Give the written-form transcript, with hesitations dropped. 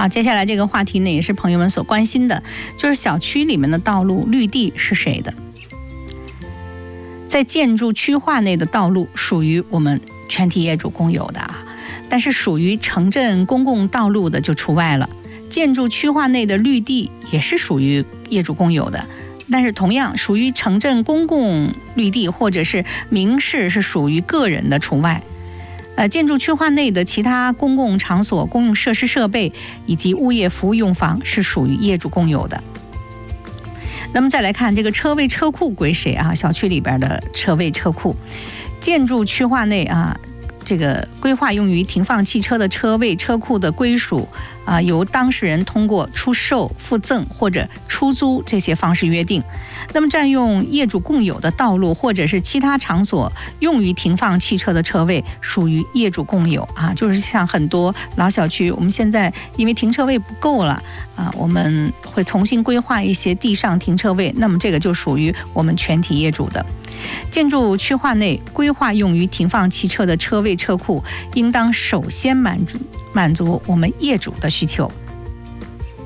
好，接下来这个话题呢，也是朋友们所关心的，就是小区里面的道路绿地是谁的？在建筑区划内的道路属于我们全体业主共有的啊，但是属于城镇公共道路的就除外了。建筑区划内的绿地也是属于业主共有的，但是同样属于城镇公共绿地或者是明示是属于个人的除外。建筑区划内的其他公共场所、公用设施设备以及物业服务用房是属于业主共有的。那么再来看这个车位车库归谁啊？小区里边的车位车库，建筑区划内啊，这个规划用于停放汽车的车位车库的归属由当事人通过出售、附赠或者出租这些方式约定。那么占用业主共有的道路或者是其他场所用于停放汽车的车位属于业主共有啊，就是像很多老小区，我们现在因为停车位不够了我们会重新规划一些地上停车位，那么这个就属于我们全体业主的。建筑区划内规划用于停放汽车的车位车库应当首先满足我们业主的需求。